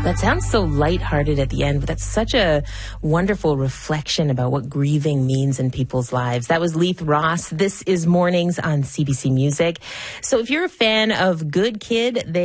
That sounds so lighthearted at the end, but that's such a wonderful reflection about what grieving means in people's lives. That was Leith Ross. This is Mornings on CBC Music. So if you're a fan of Good Kid,